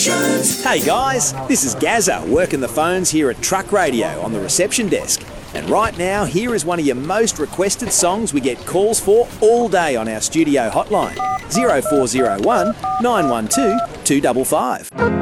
Hey guys, this is Gazza working the phones here at Truck Radio on the reception desk. And right now, here is one of your most requested songs we get calls for all day on our studio hotline, 0401 912 255.